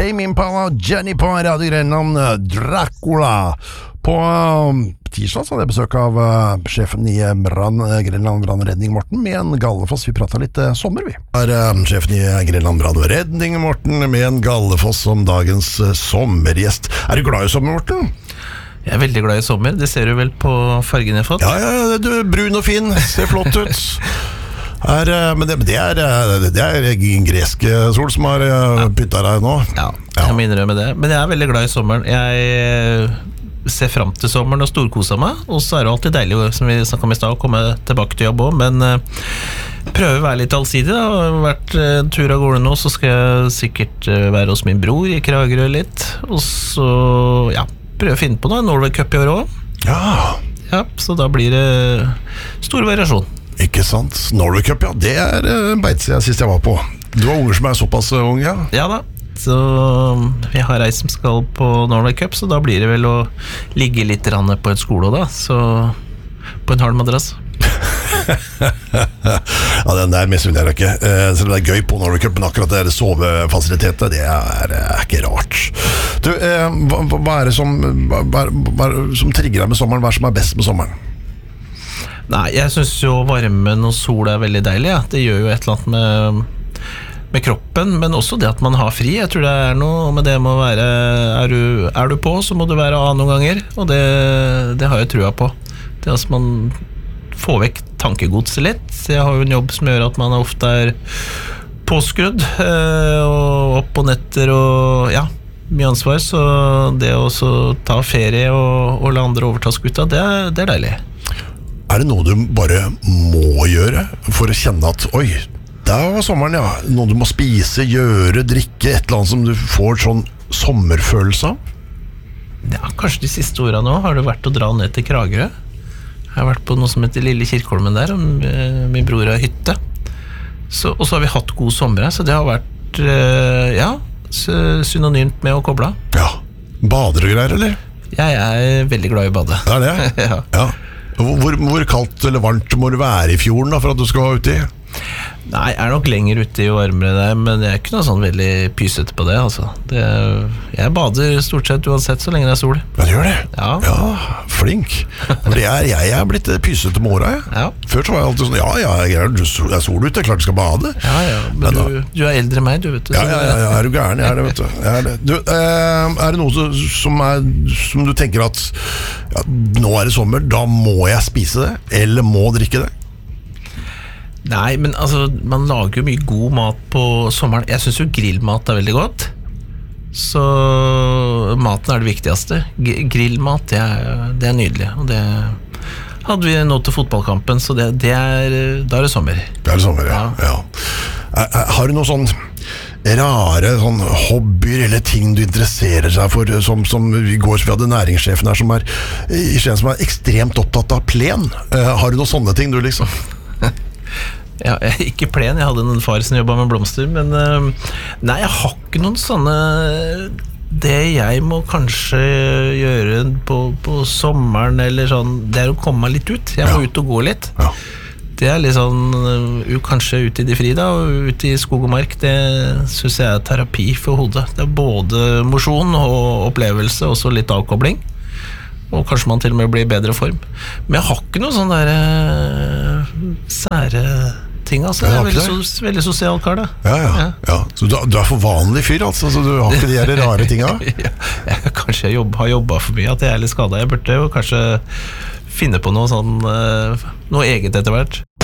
Tame Impala, Jenny på Radio Grenland, Dracula. På tirsdag så hadde jeg besøk av sjefen i Grenland brannredning, Morten, med en Gallefoss. Vi pratet litt sommer, vi. Sjefen i Grenland brannredning, Morten, med en Gallefoss som dagens sommergjest. Er du glad i sommer, Morten? Jeg er veldig glad i sommer, det ser du vel på fargen jeg har fått? Ja, du er brun og fin, ser flott ut. Men det er gresk sol som har pyntet deg nå. Ja, jeg må innrømme det. Men jeg er veldig glad i sommeren. Jeg ser frem til sommeren og storkoser meg. Og så er det alltid deilig, som vi snakket om i sted, å komme tilbake til jobb også. Men prøve å være litt allsidig da. Jeg har vært en tur av gårde nå, så skal jeg sikkert være hos min bror i Kragerø litt. Og så, ja, prøve å finne på noe. Norway Cup i år også. Ja, så da blir det stor variasjon. Ikke sant? Norway Cup, ja, det er beite sist jeg var på. Du har unger som er såpass unge, ja? Ja da, så vi har ei som skal på Norway Cup, så da blir det vel å ligge litt på et skole da, så på en halv madrass. Ja, den der misunner jeg ikke. Så det er gøy på Norway Cup, men akkurat det sovefasilitetene, det er ikke rart. Du, hva er det som trigger deg med sommeren? Hva er det som er best med sommeren? Nei, jeg synes jo varmen og sol er veldig deilig, ja. Det gjør jo et eller annet med kroppen, men også det at man har fri. Jeg tror det er noe med det med å være, er du på, så må du være av noen ganger, og det har jeg trua på. Det at man får vekk tankegodset litt. Jeg har jo en jobb som gjør at man ofte er påskrudd, og opp på netter, og ja, mye ansvar, så det å ta ferie og la andre overta skuta, det er deilig. Er det noe du bare må gjøre for å kjenne at oi, der var sommeren, ja. Noe du må spise, gjøre, drikke, et eller annet som du får sånn sommerfølelse av? Ja, kanskje de siste årene nå har det vært å dra ned til Kragerø. Jeg har vært på noe som heter Lille Kirkeholmen der, og min bror har hytte. Og så har vi hatt god sommer, så det har vært, ja, synonymt med å koble av. Ja, bader og greier, eller? Jeg er veldig glad i bade. Det er det? Ja. Hvor kaldt eller varmt må det være i fjorden da, for at du skal ha uti? Nei, jeg er nok lenger ute og varmere der, men jeg er ikke noe sånn veldig pysete på det, altså. Jeg bader stort sett uansett så lenge det er sol. Ja, du gjør det? Ja, flink. Jeg er blitt pysete med året, jeg. Ja. Før så var jeg alltid sånn, det er sol ute, klart du skal bade. Ja, men du er eldre enn meg, du vet du. Ja, er du gæren, jeg er det, vet du. Er det noe som du tenker at ja, nå er det sommer, da må jeg spise det, eller må drikke det? Nei, men altså, man lager jo mye god mat på sommeren. Jeg synes jo grillmat er veldig godt. Så maten er det viktigste. Grillmat, det er nydelig. Og det hadde vi nå til fotballkampen, så da er det sommer. Det er sommer, ja. Har du noen sånn rare sånn hobbyer eller ting du interesserer seg for, som i går så vi hadde næringssjefen her som er ekstremt opptatt av plen? Har du noen sånne ting du liksom? Ja, ikke plen, jeg hadde en far som jobbet med blomster, men nei, jeg har ikke noen sånne. Det jeg må kanskje gjøre på sommeren eller sånn, det er å komme meg litt ut. Jeg må ut og gå litt. Det er litt sånn, kanskje ut i de fri da, og ut i skog og mark. Det synes jeg er terapi for hodet. Det er både mosjon og opplevelse, og så litt avkobling. Og kanskje man til og med blir i bedre form. Men jeg har ikke noen sånne der sære ting, altså. Jeg er veldig sosial kar, da. Ja. Så du er for vanlig fyr, altså, så du har ikke de her rare tingene? Kanskje jeg har jobbet for mye, at jeg er litt skadet. Jeg burde jo kanskje finne på noe sånn, noe eget etter hvert.